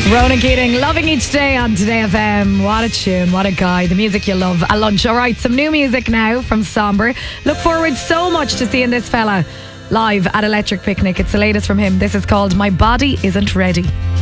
Ronan Keating, Loving Each Day on Today FM. What a tune, what a guy. The music you love at lunch. All right, some new music now from Somber. Look forward so much to seeing this fella live at Electric Picnic. It's the latest from him. This is called My Body Isn't Ready.